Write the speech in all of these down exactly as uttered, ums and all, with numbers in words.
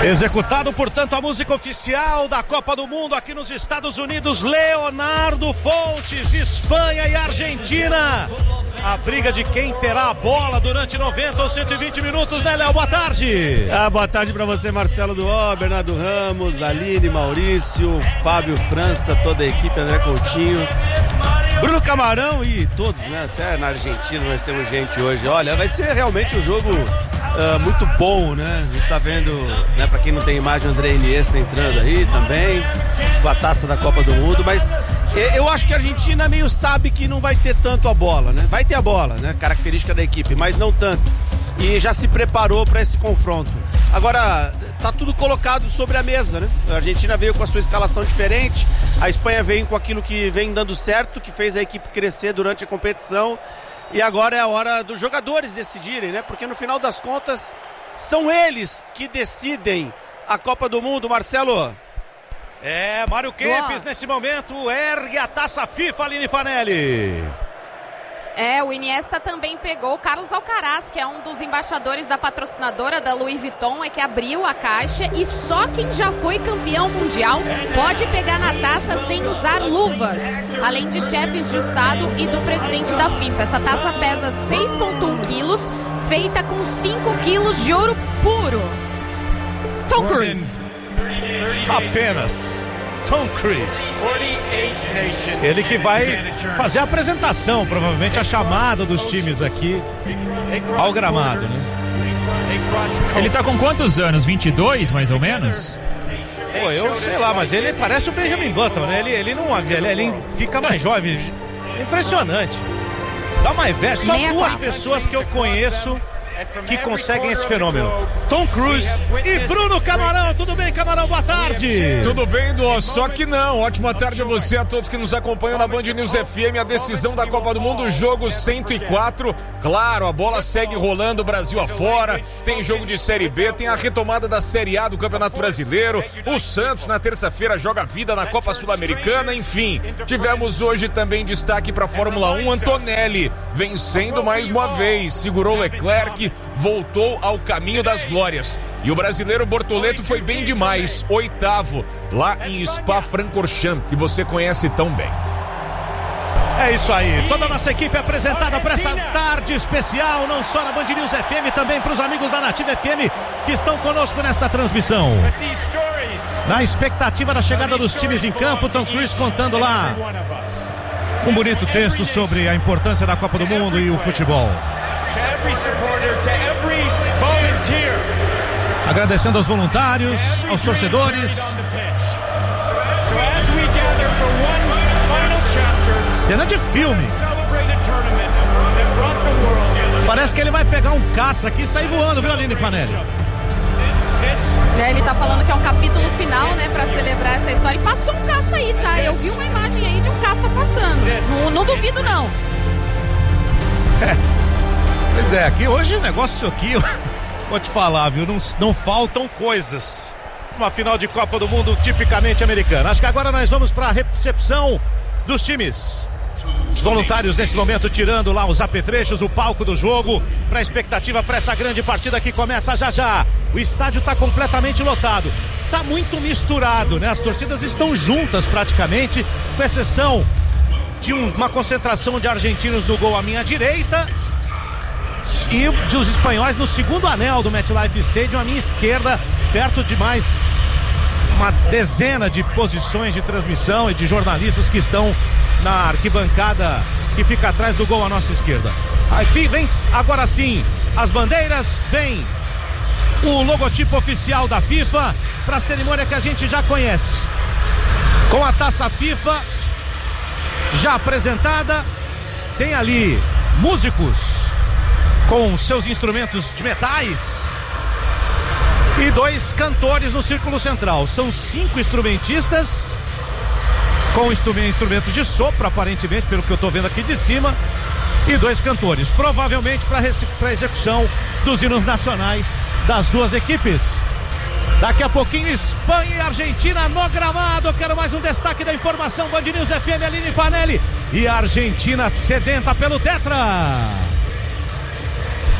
Executado, portanto, a música oficial da Copa do Mundo aqui nos Estados Unidos, Leonardo Fontes, Espanha e Argentina. A briga de quem terá a bola durante noventa ou cento e vinte minutos, né, Léo? Boa tarde. Ah, boa tarde pra você, Marcelo Duó, Bernardo Ramos, Aline, Maurício, Fábio França, toda a equipe, André Coutinho, Bruno Camarão e todos, né? Até na Argentina nós temos gente hoje. Olha, vai ser realmente um jogo uh, muito bom, né? A gente tá vendo, né, pra quem não tem imagem, o André Iniesta entrando aí também, com a taça da Copa do Mundo, mas eu acho que a Argentina meio sabe que não vai ter tanto a bola, né? Vai ter a bola, né? Característica da equipe, mas não tanto. E já se preparou para esse confronto. Agora, tá tudo colocado sobre a mesa, né? A Argentina veio com a sua escalação diferente, a Espanha veio com aquilo que vem dando certo, que fez a equipe crescer durante a competição. E agora é a hora dos jogadores decidirem, né? Porque no final das contas, são eles que decidem a Copa do Mundo, Marcelo. É, Mário Kempes nesse momento ergue a taça FIFA, Aline Fanelli. É, o Iniesta também pegou o Carlos Alcaraz, que é um dos embaixadores da patrocinadora da Louis Vuitton, é que abriu a caixa e só quem já foi campeão mundial pode pegar na taça sem usar luvas, além de chefes de Estado e do presidente da FIFA. Essa taça pesa seis vírgula um quilos, feita com cinco quilos de ouro puro. Tom Cruise. Apenas Tom Cruise. Ele que vai fazer a apresentação, provavelmente a chamada dos times aqui ao gramado, né? Ele tá com quantos anos? vinte e dois, mais ou menos? Pô, eu sei lá, mas ele parece o Benjamin Button, né? Ele, ele não ele, ele fica mais jovem. Impressionante. Dá uma inveja. Só duas pessoas que eu conheço que conseguem esse fenômeno: Tom Cruise e Bruno Camarão. Tudo bem, Camarão? Boa tarde. Tudo bem, Duó, só que não. Ótima tarde a você, a todos que nos acompanham na Band News F M. A decisão da Copa do Mundo, jogo cento e quatro. Claro, a bola segue rolando Brasil afora. Tem jogo de Série B, tem a retomada da Série A do Campeonato Brasileiro. O Santos na terça-feira joga vida na Copa Sul-Americana. Enfim, tivemos hoje também destaque para a Fórmula um. Antonelli vencendo mais uma vez, segurou Leclerc, voltou ao caminho das glórias. E o brasileiro Bortoleto foi bem demais, oitavo lá em Spa-Francorchamps, que você conhece tão bem. É isso aí, toda a nossa equipe apresentada para essa tarde especial, não só na Band News F M, também para os amigos da Nativa F M que estão conosco nesta transmissão. Na expectativa da chegada dos times em campo, Tom Cruise contando lá um bonito texto sobre a importância da Copa do Mundo e o futebol. Agradecendo aos voluntários, aos torcedores. Cena de filme. Parece que ele vai pegar um caça aqui e sair voando, viu, Aline Fanelli? É, ele tá falando que é um capítulo final, né, pra celebrar essa história. E passou um caça aí, tá? Eu vi uma imagem aí de um caça passando. Não, não duvido, não. É. Pois é, aqui hoje o negócio aqui, vou te falar, viu? Não, não faltam coisas. Uma final de Copa do Mundo tipicamente americana. Acho que agora nós vamos para a recepção dos times. Os voluntários nesse momento tirando lá os apetrechos, o palco do jogo, para a expectativa para essa grande partida que começa já já. O estádio está completamente lotado. Está muito misturado, né? As torcidas estão juntas praticamente, com exceção de um, uma concentração de argentinos no gol à minha direita e de os espanhóis no segundo anel do MetLife Stadium à minha esquerda, perto de mais uma dezena de posições de transmissão e de jornalistas que estão na arquibancada que fica atrás do gol à nossa esquerda. Aqui vem, agora sim, as bandeiras, vem o logotipo oficial da FIFA para a cerimônia que a gente já conhece, com a taça FIFA já apresentada. Tem ali músicos com seus instrumentos de metais e dois cantores no círculo central. São cinco instrumentistas com instrumentos de sopro, aparentemente, pelo que eu estou vendo aqui de cima, e dois cantores, provavelmente para a execução dos hinos nacionais das duas equipes. Daqui a pouquinho, Espanha e Argentina no gramado. Eu quero mais um destaque da informação. Band News F M, Aline Fanelli. E a Argentina sedenta pelo tetra.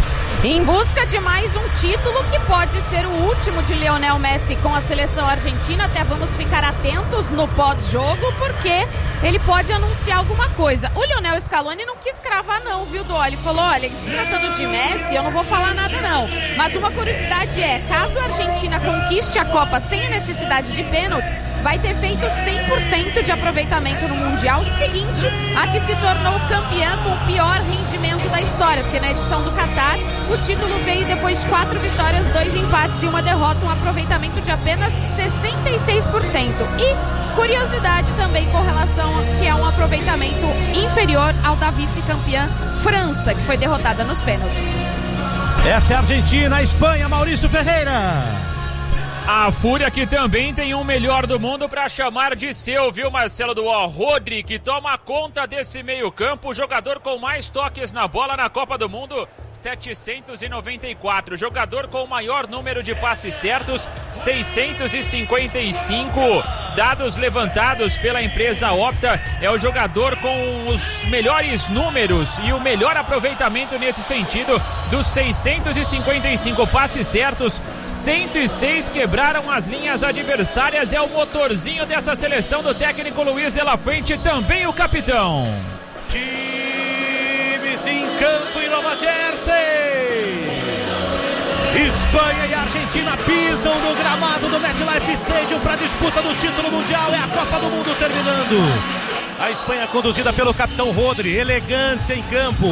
Em busca de mais um título que pode ser o último de Lionel Messi com a seleção argentina. Até vamos ficar atentos no pós-jogo, porque ele pode anunciar alguma coisa. O Lionel Scaloni não quis cravar não, viu, Dó? Ele falou, olha, se tratando de Messi, eu não vou falar nada não. Mas uma curiosidade é, caso a Argentina conquiste a Copa sem a necessidade de pênaltis, vai ter feito cem por cento de aproveitamento no Mundial seguinte a que se tornou campeã com o pior rendimento da história, porque na edição do Catar o título veio depois de quatro vitórias, dois empates e uma derrota, um aproveitamento de apenas sessenta e seis por cento. E curiosidade também com relação a que é um aproveitamento inferior ao da vice-campeã França, que foi derrotada nos pênaltis. Essa é a Argentina, a Espanha, Maurício Ferreira. A Fúria que também tem um melhor do mundo para chamar de seu, viu, Marcelo Duó? Rodri, que toma conta desse meio campo, o jogador com mais toques na bola na Copa do Mundo, setecentos e noventa e quatro. Jogador com o maior número de passes certos, seiscentos e cinquenta e cinco. Dados levantados pela empresa Opta, é o jogador com os melhores números e o melhor aproveitamento nesse sentido. Dos seiscentos e cinquenta e cinco passes certos, cento e seis quebraram as linhas adversárias. É o motorzinho dessa seleção do técnico Luiz de la Fuente, também o capitão. Times em campo em Nova Jersey. Espanha e Argentina pisam no gramado do MetLife Stadium para a disputa do título mundial. É a Copa do Mundo terminando. A Espanha conduzida pelo capitão Rodri, elegância em campo.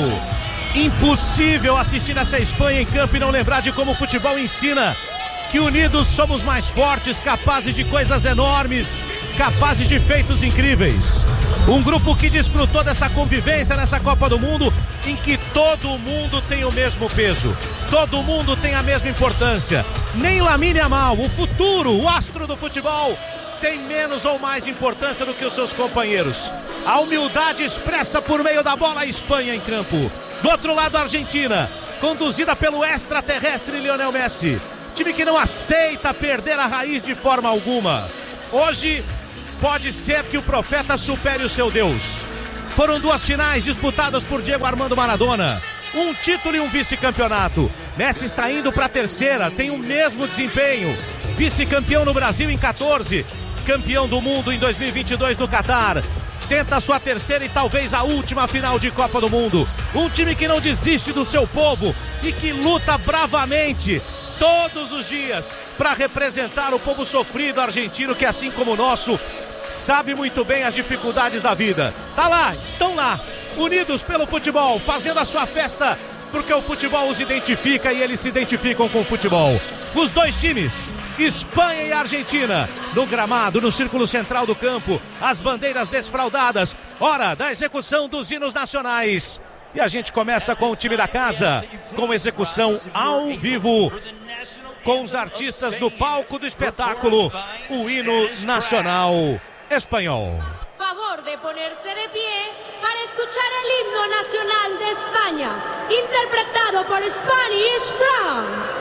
Impossível assistir essa Espanha em campo e não lembrar de como o futebol ensina que unidos somos mais fortes, capazes de coisas enormes, capazes de feitos incríveis. Um grupo que desfrutou dessa convivência nessa Copa do Mundo, em que todo mundo tem o mesmo peso, todo mundo tem a mesma importância. Nem Lamine Yamal, o futuro, o astro do futebol, tem menos ou mais importância do que os seus companheiros. A humildade expressa por meio da bola, a Espanha em campo. Do outro lado, a Argentina, conduzida pelo extraterrestre Lionel Messi. Time que não aceita perder a raiz de forma alguma. Hoje, pode ser que o profeta supere o seu Deus. Foram duas finais disputadas por Diego Armando Maradona. Um título e um vice-campeonato. Messi está indo para a terceira, tem o mesmo desempenho. Vice-campeão no Brasil em quatorze. Campeão do mundo em dois mil e vinte e dois no Catar. Tenta a sua terceira e talvez a última final de Copa do Mundo. Um time que não desiste do seu povo e que luta bravamente todos os dias para representar o povo sofrido argentino, que assim como o nosso, sabe muito bem as dificuldades da vida. Tá lá, estão lá, unidos pelo futebol, fazendo a sua festa, porque o futebol os identifica e eles se identificam com o futebol. Os dois times, Espanha e Argentina, no gramado, no círculo central do campo, as bandeiras desfraldadas, hora da execução dos hinos nacionais. E a gente começa com o time da casa, com execução ao vivo, com os artistas do palco do espetáculo, o hino nacional espanhol. Favor de ponerse de pie para escuchar el himno nacional de España, interpretado por Spanish Browns.